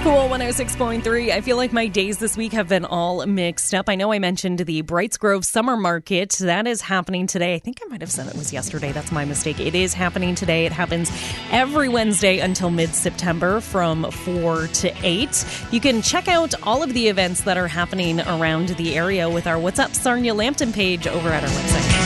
Cool 106.3. I feel like my days this week have been all mixed up. I know I mentioned the Brights Grove Summer Market. That is happening today. I think I might have said it was yesterday. That's my mistake. It is happening today. It happens every Wednesday until mid-September from 4 to 8. You can check out all of the events that are happening around the area with our What's Up Sarnia Lambton page over at our website.